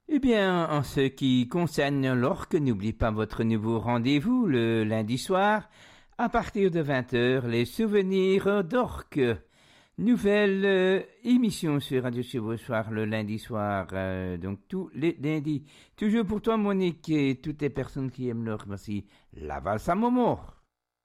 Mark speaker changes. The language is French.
Speaker 1: Eh bien, en ce qui concerne l'orque, n'oublie pas votre nouveau rendez-vous le lundi soir, à partir de 20 heures, les souvenirs d'orque. Nouvelle émission sur Radio Chevauchoir le lundi soir, donc tous les lundis. Toujours pour toi, Monique, et toutes les personnes qui aiment l'orque, voici la valse à Momo.